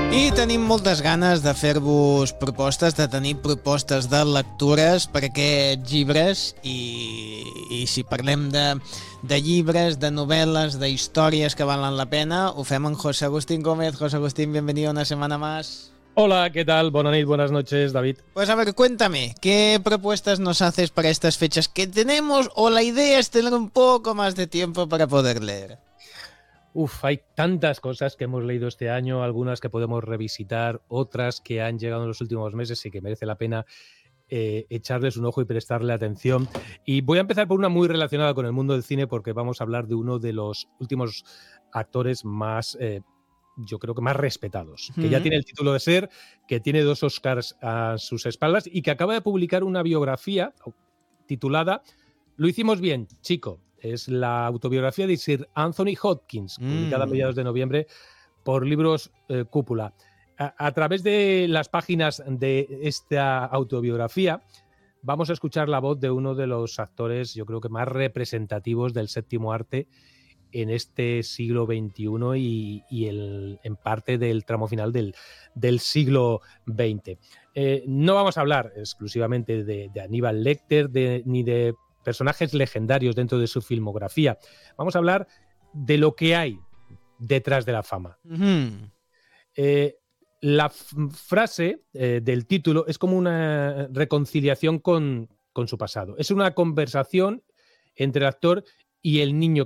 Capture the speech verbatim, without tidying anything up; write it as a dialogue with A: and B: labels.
A: I tenim moltes ganes de fer-vos propostes, de tenir propostes de lectures per aquests llibres i, i si parlem de, de llibres, de novel·les, de històries que valen la pena, ho fem amb José Agustín Gómez. José Agustín, bienvenido una semana más.
B: Hola, ¿qué tal? Buenas noches, buenas noches, David.
A: Pues a ver, cuéntame, ¿qué propuestas nos haces para estas fechas que tenemos o la idea es tener un poco más de tiempo para poder leer?
B: Uf, hay tantas cosas que hemos leído este año, algunas que podemos revisitar, otras que han llegado en los últimos meses y que merece la pena eh, echarles un ojo y prestarle atención. Y voy a empezar por una muy relacionada con el mundo del cine porque vamos a hablar de uno de los últimos actores más, eh, yo creo que más respetados, que ya tiene el título de ser, que tiene dos Oscars a sus espaldas y que acaba de publicar una biografía titulada Lo hicimos bien, chico. Es la autobiografía de Sir Anthony Hopkins, publicada a mediados de noviembre por Libros eh, Cúpula. A, a través de las páginas de esta autobiografía vamos a escuchar la voz de uno de los actores, yo creo que más representativos del séptimo arte en este siglo veintiuno y, y el, en parte del tramo final del, del siglo veinte. Eh, no vamos a hablar exclusivamente de, de Aníbal Lecter de, ni de personajes legendarios dentro de su filmografía. Vamos a hablar de lo que hay detrás de la fama. Uh-huh. Eh, la f- frase eh, del título es como una reconciliación con, con su pasado. Es una conversación entre el actor y el niño